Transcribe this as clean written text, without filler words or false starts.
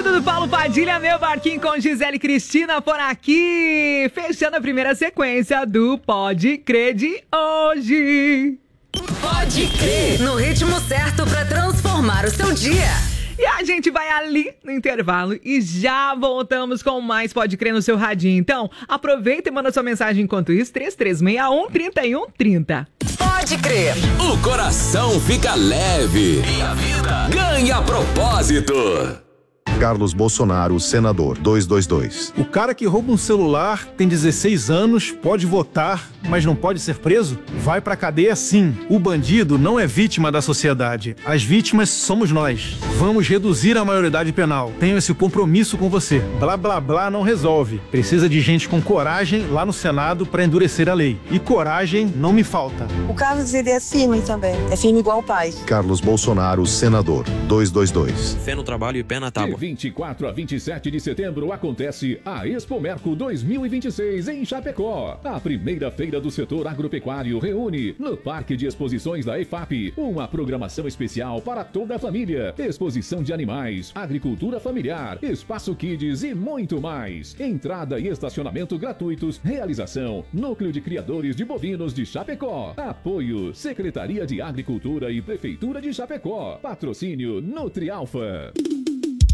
pedido do Paulo Padilha, Meu Barquinho com Gisele Cristina por aqui. Fechando a primeira sequência do Pode Crer de hoje. Pode crer, no ritmo certo pra transformar o seu dia. E a gente vai ali no intervalo e já voltamos com mais Pode Crer no seu radinho. Então, aproveita e manda sua mensagem enquanto isso, 3361-3130. Pode crer. O coração fica leve e a vida ganha propósito. Carlos Bolsonaro, senador, 222. O cara que rouba um celular, tem 16 anos, pode votar, mas não pode ser preso? Vai pra cadeia sim. O bandido não é vítima da sociedade. As vítimas somos nós. Vamos reduzir a maioridade penal. Tenho esse compromisso com você. Blá blá blá não resolve. Precisa de gente com coragem lá no Senado pra endurecer a lei. E coragem não me falta. O Carlos, ele é firme também. É firme igual o pai. Carlos Bolsonaro, senador, 222. Fé no trabalho e pé na tábua. De 24 a 27 de setembro acontece a Expomerco 2026 em Chapecó. A primeira feira do setor agropecuário reúne no Parque de Exposições da EFAP uma programação especial para toda a família. Exposição de animais, agricultura familiar, espaço kids e muito mais. Entrada e estacionamento gratuitos. Realização: Núcleo de Criadores de Bovinos de Chapecó. Apoio: Secretaria de Agricultura e Prefeitura de Chapecó. Patrocínio: Nutrialfa.